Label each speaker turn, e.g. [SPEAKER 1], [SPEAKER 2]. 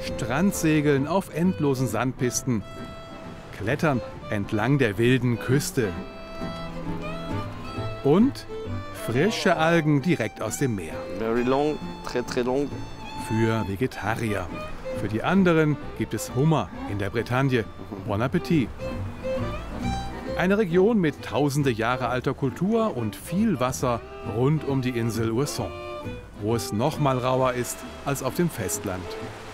[SPEAKER 1] Strandsegeln auf endlosen Sandpisten, Klettern entlang der wilden Küste und frische Algen direkt aus dem Meer.
[SPEAKER 2] Very long, très long.
[SPEAKER 1] Für Vegetarier. Für die anderen gibt es Hummer in der Bretagne. Bon Appetit! Eine Region mit tausende Jahre alter Kultur und viel Wasser rund um die Insel Ouessant, wo es noch mal rauer ist als auf dem Festland.